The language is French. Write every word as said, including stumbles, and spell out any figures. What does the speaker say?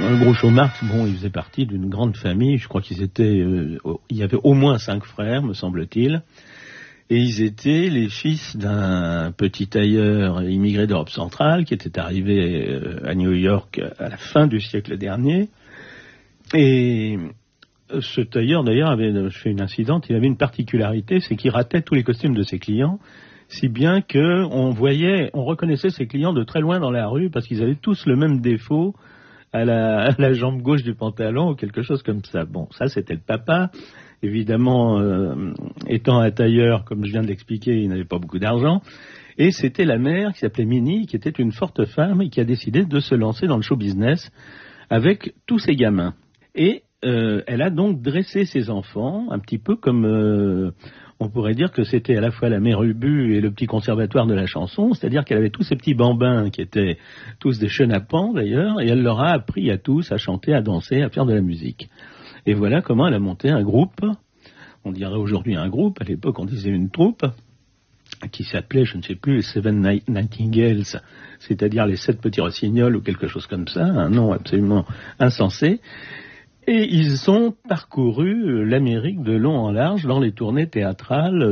Groucho Marx, bon, il faisait partie d'une grande famille. Je crois qu'ils étaient, euh, il y avait au moins cinq frères, me semble-t-il. Et ils étaient les fils d'un petit tailleur immigré d'Europe centrale qui était arrivé euh, à New York à la fin du siècle dernier. Et ce tailleur, d'ailleurs, avait fait une incidente. Il avait une particularité, c'est qu'il ratait tous les costumes de ses clients, si bien que on voyait, on reconnaissait ses clients de très loin dans la rue parce qu'ils avaient tous le même défaut à la, à la jambe gauche du pantalon ou quelque chose comme ça. Bon, ça c'était le papa. Évidemment, euh, étant un tailleur, comme je viens de l'expliquer, il n'avait pas beaucoup d'argent. Et c'était la mère qui s'appelait Minnie, qui était une forte femme et qui a décidé de se lancer dans le show business avec tous ses gamins. Et euh, elle a donc dressé ses enfants, un petit peu comme... Euh, on pourrait dire que c'était à la fois la mère Ubu et le petit conservatoire de la chanson, c'est-à-dire qu'elle avait tous ces petits bambins qui étaient tous des chenapans d'ailleurs, et elle leur a appris à tous à chanter, à danser, à faire de la musique. Et voilà comment elle a monté un groupe, on dirait aujourd'hui un groupe, à l'époque on disait une troupe, qui s'appelait, je ne sais plus, les Seven Nightingales, c'est-à-dire les sept petits rossignols ou quelque chose comme ça, un nom absolument insensé. Et ils ont parcouru l'Amérique de long en large dans les tournées théâtrales